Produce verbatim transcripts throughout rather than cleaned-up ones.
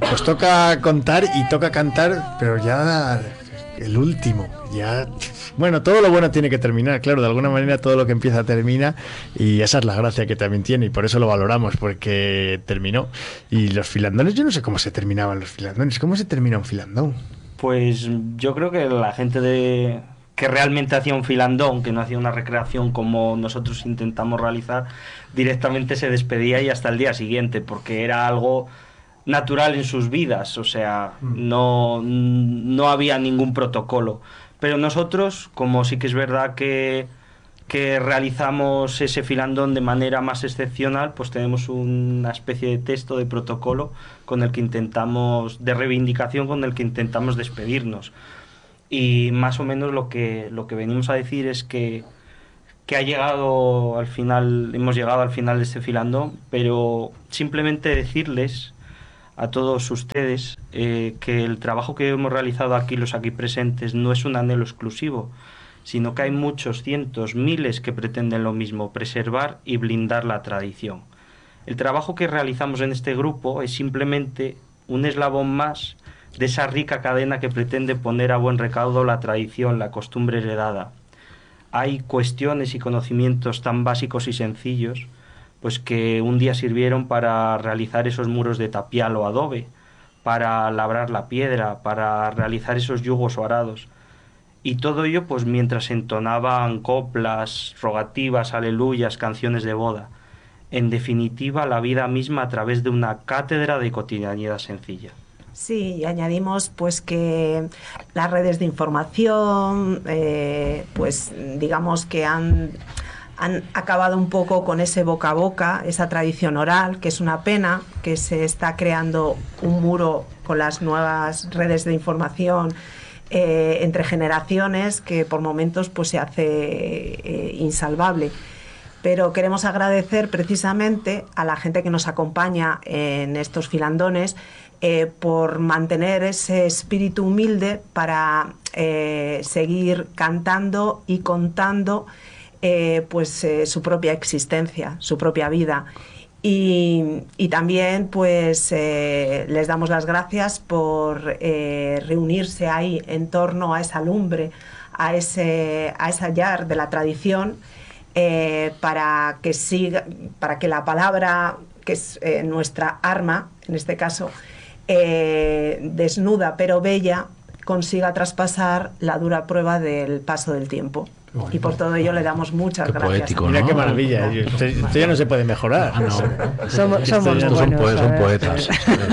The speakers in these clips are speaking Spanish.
pues toca contar y toca cantar, pero ya el último, ya... Bueno, todo lo bueno tiene que terminar, claro, de alguna manera todo lo que empieza termina, y esa es la gracia que también tiene, y por eso lo valoramos, porque terminó. Y los filandones, yo no sé cómo se terminaban los filandones. ¿Cómo se termina un filandón? Pues yo creo que la gente de que realmente hacía un filandón, que no hacía una recreación como nosotros intentamos realizar, directamente se despedía y hasta el día siguiente, porque era algo natural en sus vidas, o sea, no, no había ningún protocolo. Pero nosotros, como sí que es verdad que, que realizamos ese filandón de manera más excepcional, pues tenemos una especie de texto de protocolo con el que intentamos, de reivindicación, con el que intentamos despedirnos. Y más o menos lo que, lo que venimos a decir es que, que ha llegado al final, hemos llegado al final de este filandón, pero simplemente decirles a todos ustedes eh, que el trabajo que hemos realizado aquí, los aquí presentes, no es un anhelo exclusivo, sino que hay muchos, cientos, miles que pretenden lo mismo, preservar y blindar la tradición. El trabajo que realizamos en este grupo es simplemente un eslabón más de esa rica cadena que pretende poner a buen recaudo la tradición, la costumbre heredada. Hay cuestiones y conocimientos tan básicos y sencillos pues que un día sirvieron para realizar esos muros de tapial o adobe, para labrar la piedra, para realizar esos yugos o arados. Y todo ello pues mientras entonaban coplas, rogativas, aleluyas, canciones de boda. En definitiva, la vida misma a través de una cátedra de cotidianidad sencilla. Sí, y añadimos pues que las redes de información, eh, pues digamos que han... han acabado un poco con ese boca a boca, esa tradición oral, que es una pena, que se está creando un muro con las nuevas redes de información eh, entre generaciones que por momentos pues se hace eh, insalvable. Pero queremos agradecer precisamente a la gente que nos acompaña en estos filandones eh, por mantener ese espíritu humilde para eh, seguir cantando y contando Eh, pues eh, su propia existencia, su propia vida. Y, y también pues eh, les damos las gracias por eh, reunirse ahí en torno a esa lumbre, a ese a esa llar de la tradición, eh, para que siga, para que la palabra, que es eh, nuestra arma, en este caso, eh, desnuda pero bella, consiga traspasar la dura prueba del paso del tiempo. Bueno, y por todo ello le damos muchas qué gracias. Poético, Mira ¿no? qué maravilla. Esto, esto ya no se puede mejorar. No. Somos, somos Estos buenos, son, poe son ver, poetas.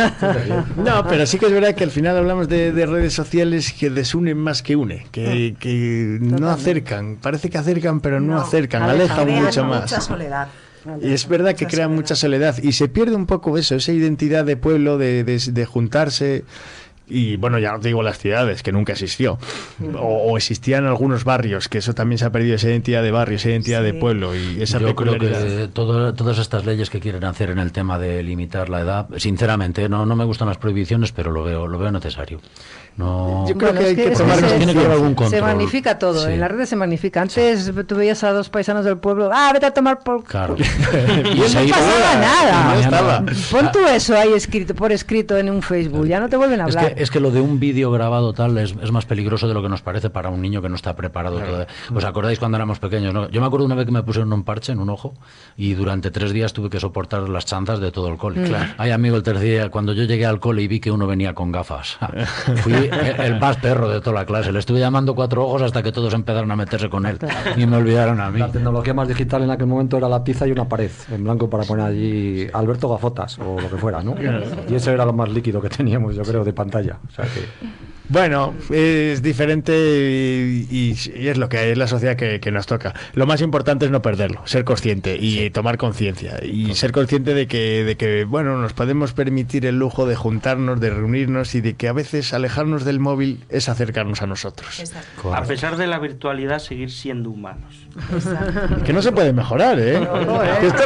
No, pero sí que es verdad que al final hablamos de, de redes sociales que desunen más que une, que, que no acercan. Parece que acercan, pero no, no acercan, alejan mucho más. Mucha soledad. Y es verdad que crean mucha soledad y se pierde un poco eso, esa identidad de pueblo, de, de, de juntarse. Y bueno, ya no te digo las ciudades, que nunca existió, o, o existían algunos barrios, que eso también se ha perdido, esa identidad de barrio, esa identidad sí. de pueblo y esa Yo creo peculiaridad. que todo, todas estas leyes que quieren hacer en el tema de limitar la edad, sinceramente, no, no me gustan las prohibiciones, pero lo veo, lo veo necesario. No, yo creo bueno, que hay es que, que es tomar que se, tiene que haber algún control. Se magnifica todo, sí. En las redes se magnifica. Antes sí. Tú veías a dos paisanos del pueblo, ah, vete a tomar por... Claro. y no pasaba nada. No estaba. Pon tú eso ahí escrito, por escrito en un Facebook, ya no te vuelven a hablar. Es que, es que lo de un vídeo grabado tal es, es más peligroso de lo que nos parece para un niño que no está preparado. Claro. Todo. ¿Os acordáis cuando éramos pequeños? ¿No? Yo me acuerdo una vez que me pusieron un parche en un ojo y durante tres días tuve que soportar las chanzas de todo el cole. Mm. Claro. Ay, amigo, el tercer día, cuando yo llegué al cole y vi que uno venía con gafas, fui el, el más perro de toda la clase. Le estuve llamando cuatro ojos hasta que todos empezaron a meterse con él y me olvidaron a mí. La tecnología más digital en aquel momento era la pizza y una pared en blanco para poner allí Alberto Gafotas o lo que fuera, ¿no? Y eso era lo más líquido que teníamos, yo creo, de pantalla. O sea que... Bueno, es diferente y, y, y es lo que hay, es la sociedad que, que nos toca. Lo más importante es no perderlo, ser consciente y sí. tomar conciencia y sí. ser consciente de que, de que, bueno, nos podemos permitir el lujo de juntarnos, de reunirnos y de que a veces alejarnos del móvil es acercarnos a nosotros. A pesar de la virtualidad, seguir siendo humanos. Exacto. Que no se puede mejorar, ¿eh? No, no, ¿eh? Que esto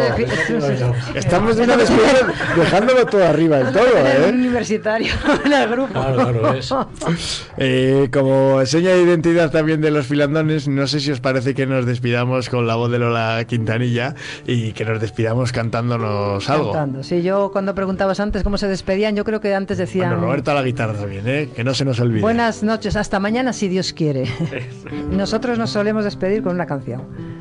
no... Estamos de una despedida dejándolo todo arriba del todo, ¿eh? El universitario en el grupo. Claro, claro, es. Eh, como seña de identidad también de los filandones, no sé si os parece que nos despidamos con la voz de Lola Quintanilla y que nos despidamos cantándonos algo. Cantando. Sí, yo cuando preguntabas antes cómo se despedían, yo creo que antes decían... Bueno, Roberto a la guitarra también, ¿eh? Que no se nos olvide. Buenas noches, hasta mañana si Dios quiere. Nosotros nos solemos despedir con una canción.